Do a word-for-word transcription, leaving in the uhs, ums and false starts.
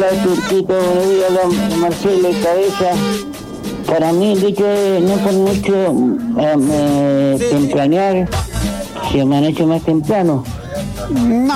días, Turquito, buenos días, don Marcelo Cabeza. Para mí, el dicho es no por mucho eh, tempranear, se amanece más temprano. No.